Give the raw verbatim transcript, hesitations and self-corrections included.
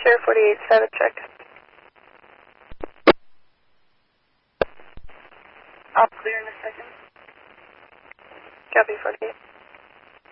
clear forty-eight, seven check. I'll clear in a second. Copy forty-eight.